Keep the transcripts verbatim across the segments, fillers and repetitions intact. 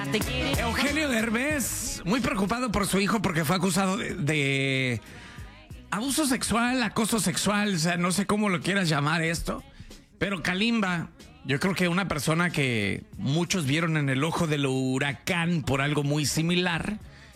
Eugenio Derbez, muy preocupado por su hijo porque fue acusado de, de abuso sexual, acoso sexual, o sea, no sé cómo lo quieras llamar esto, pero Kalimba, yo creo que una persona que muchos vieron en el ojo del huracán por algo muy similar,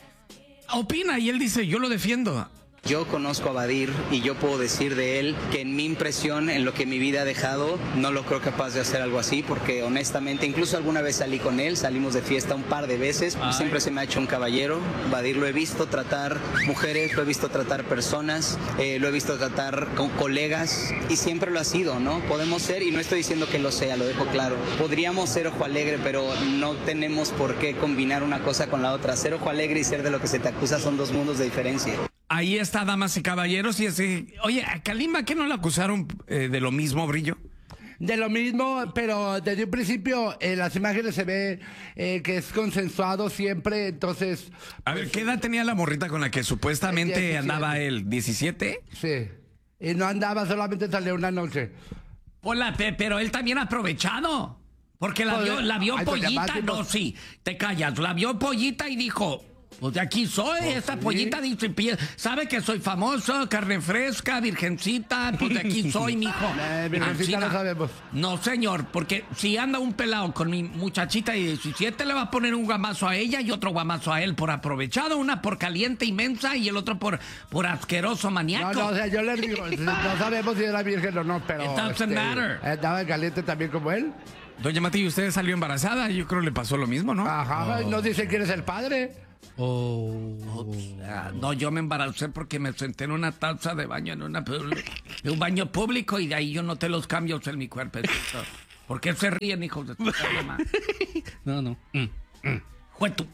opina y él dice, yo lo defiendo. Yo conozco a Badir y yo puedo decir de él que en mi impresión, en lo que mi vida ha dejado, no lo creo capaz de hacer algo así, porque honestamente, incluso alguna vez salí con él, salimos de fiesta un par de veces, Ay. siempre se me ha hecho un caballero. Badir lo he visto tratar mujeres, lo he visto tratar personas, eh, lo he visto tratar con colegas y siempre lo ha sido, ¿no? Podemos ser, y no estoy diciendo que lo sea, lo dejo claro, podríamos ser ojo alegre, pero no tenemos por qué combinar una cosa con la otra. Ser ojo alegre y ser de lo que se te acusa son dos mundos de diferencia. Ahí está, damas y caballeros, y así, oye, a Kalimba, ¿qué no le acusaron eh, de lo mismo, Brillo? De lo mismo, pero desde un principio en las imágenes se ve eh, que es consensuado siempre, entonces... A ver, ¿qué edad tenía la morrita con la que supuestamente diecisiete andaba él? ¿diecisiete? Sí, y no andaba, solamente salió una noche. Hola, pero él también aprovechado, porque la vio, la vio pollita, no, sí, te callas, la vio pollita y dijo... Pues de aquí soy, pues esta sí. pollita dice, sabe que soy famoso, carne fresca, virgencita, pues de aquí soy, mijo. Eh, virgencita no sabemos. No, señor, porque si anda un pelado con mi muchachita de diecisiete, le va a poner un guamazo a ella y otro guamazo a él por aprovechado, una por caliente inmensa y el otro por, por asqueroso maníaco. No, no, o sea, yo le digo, no sabemos si era virgen o no, pero... It doesn't este, matter. ¿Estaba caliente también como él? Doña Mati, usted salió embarazada, yo creo que le pasó lo mismo, ¿no? Ajá, oh. No dice quién es el padre. Oh. No, yo me embaracé porque me senté en una taza de baño en una en un baño público y de ahí yo noté los cambios en mi cuerpo. ¿Por qué se ríen, hijos de tu mamá? No, no. Mm, mm. Jueto.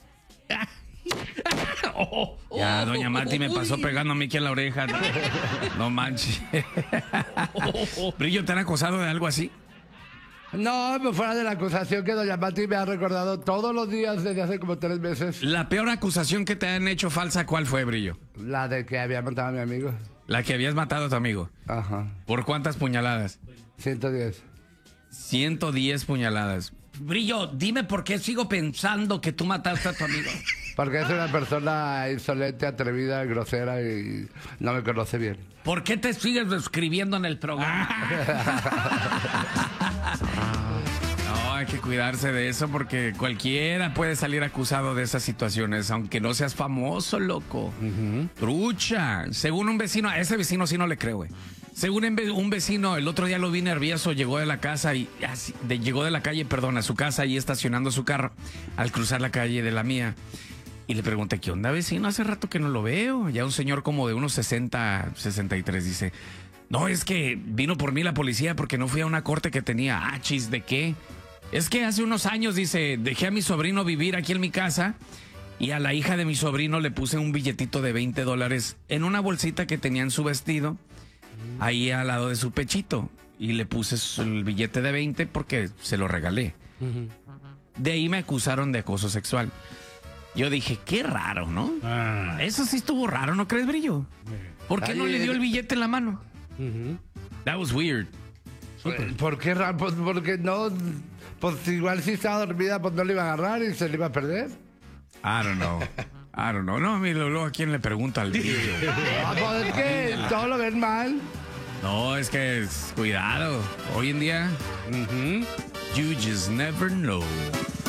Oh, oh, ya, doña Mati me pasó pegándome aquí en la oreja. No, no manches. ¿Brillo, te han acosado de algo así? No, pues fuera de la acusación que doña Mati me ha recordado todos los días desde hace como tres meses. ¿La peor acusación que te han hecho falsa cuál fue, Brillo? La de que había matado a mi amigo. ¿La que habías matado a tu amigo? Ajá. ¿Por cuántas puñaladas? ciento diez. ciento diez puñaladas. Brillo, dime por qué sigo pensando que tú mataste a tu amigo. Porque es una persona insolente, atrevida, grosera y no me conoce bien. ¿Por qué te sigues describiendo en el programa? No, hay que cuidarse de eso porque cualquiera puede salir acusado de esas situaciones, aunque no seas famoso, loco. Uh-huh. Trucha. Según un vecino, a ese vecino sí no le creo, güey. Según un vecino, el otro día lo vi nervioso, llegó de la casa y así, de, llegó de la calle, perdón, a su casa y estacionando su carro al cruzar la calle de la mía. Y le pregunté, ¿qué onda, vecino? Hace rato que no lo veo. Ya un señor como de unos sesenta, sesenta y tres dice, no, es que vino por mí la policía porque no fui a una corte que tenía. Ah, chis, ¿de qué? Es que hace unos años, dice, dejé a mi sobrino vivir aquí en mi casa y a la hija de mi sobrino le puse un billetito de veinte dólares en una bolsita que tenía en su vestido, ahí al lado de su pechito. Y le puse el billete de veinte porque se lo regalé. Uh-huh. De ahí me acusaron de acoso sexual. Yo dije, qué raro, ¿no? Ah. Eso sí estuvo raro, ¿no crees, Brillo? ¿Por qué Ay, no le dio el billete en la mano? Uh-huh. That was weird. Super. ¿Por qué raro? Pues porque no... Pues igual si estaba dormida, pues no le iba a agarrar y se le iba a perder. I don't know. I don't know. No, mira, luego a quién le pregunta al Brillo. Ah, pues es que todo lo ven mal. No, es que es, cuidado. Hoy en día, uh-huh, you just never know.